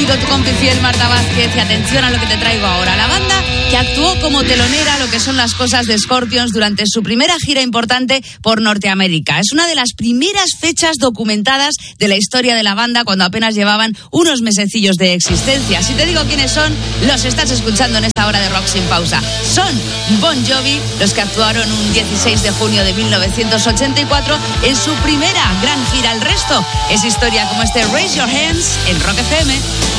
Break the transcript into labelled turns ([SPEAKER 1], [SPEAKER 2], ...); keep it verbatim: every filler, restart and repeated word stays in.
[SPEAKER 1] amigo, tu compi fiel Marta Vázquez, y atención a lo que te traigo ahora. La banda que actuó como telonera lo que son las cosas de Scorpions durante su primera gira importante por Norteamérica. Es una de las primeras fechas documentadas de la historia de la banda cuando apenas llevaban unos mesecillos de existencia. Si te digo quiénes son, los estás escuchando en esta hora de Rock Sin Pausa. Son Bon Jovi, los que actuaron un dieciséis de junio de mil novecientos ochenta y cuatro en su primera gran gira. El resto es historia como este Raise Your Hands en Rock F M.